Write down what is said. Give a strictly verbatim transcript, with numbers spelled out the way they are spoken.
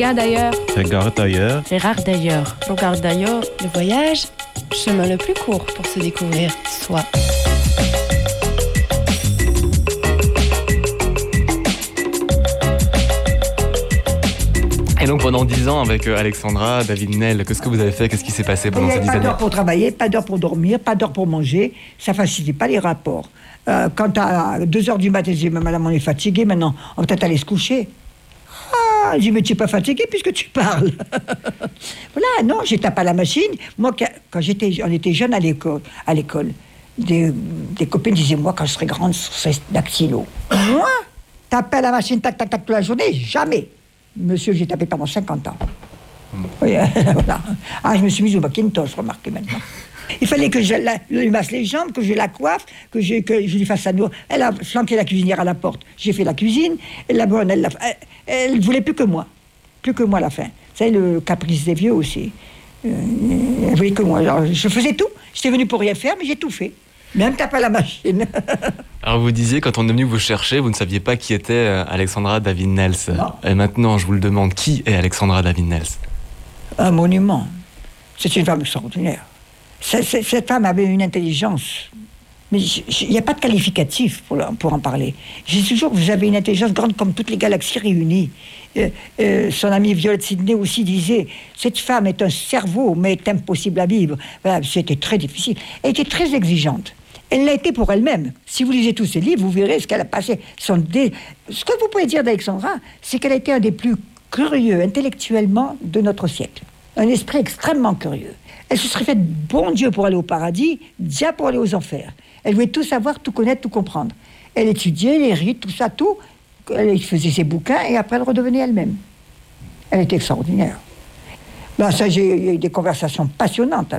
Regarde ailleurs. Regarde ailleurs. Regarde ailleurs. Regarde ailleurs. Le voyage, chemin le plus court pour se découvrir soi. Et donc pendant dix ans avec Alexandra, David Nel, qu'est-ce que vous avez fait? Qu'est-ce qui s'est passé pendant ces dix années? Pas d'heure pour travailler, pas d'heure pour dormir, pas d'heure pour manger. Ça facilitait pas les rapports. Euh, quand à deux heures du matin, je dis, madame, on est fatigué maintenant, on va peut-être aller se coucher. Ah, je dis, mais tu n'es pas fatigué puisque tu parles. Voilà, non, j'ai tapé à la machine. Moi, quand j'étais, on était jeunes à l'école, à l'école des, des copines disaient, moi, quand je serai grande, je serai dactylo. Moi, taper à la machine, tac, tac, tac, toute la journée, jamais. Monsieur, j'ai tapé pendant cinquante ans. Mmh. Oui, voilà. Ah, je me suis mise au Macintosh, remarquez maintenant. Il fallait que je la, lui masse les jambes, que je la coiffe, que je, que je lui fasse sa nourriture. Elle a flanqué la cuisinière à la porte. J'ai fait la cuisine. Et la bonne, elle, elle, elle voulait plus que moi. Plus que moi à la fin. C'est le caprice des vieux aussi. Euh, elle voulait que moi. Alors, je faisais tout. J'étais venue pour rien faire, mais j'ai tout fait. Même taper à la machine. Alors vous disiez, quand on est venu vous chercher, vous ne saviez pas qui était Alexandra David Nels. Non. Et maintenant, je vous le demande, qui est Alexandra David Nels? Un monument. C'est une femme extraordinaire. C'est, c'est, cette femme avait une intelligence. Mais il n'y a pas de qualificatif pour, pour en parler. Je dis toujours, vous avez une intelligence grande comme toutes les galaxies réunies. Euh, euh, son amie Violette Sidney aussi disait, cette femme est un cerveau, mais est impossible à vivre. Voilà, c'était très difficile. Elle était très exigeante. Elle l'a été pour elle-même. Si vous lisez tous ses livres, vous verrez ce qu'elle a passé. Son dé... Ce que vous pouvez dire d'Alexandra, c'est qu'elle a été un des plus curieux intellectuellement de notre siècle. Un esprit extrêmement curieux. Elle se serait faite bon Dieu pour aller au paradis, diable pour aller aux enfers. Elle voulait tout savoir, tout connaître, tout comprendre. Elle étudiait les rites, tout ça, tout. Elle faisait ses bouquins et après elle redevenait elle-même. Elle était extraordinaire. Ben, ça, j'ai eu des conversations passionnantes.